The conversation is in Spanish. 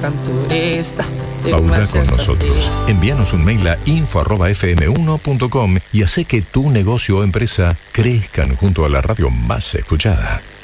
tan turista. Habla con nosotros. Envíanos un mail a info@fm1.com y hace que tu negocio o empresa crezcan junto a la radio más escuchada.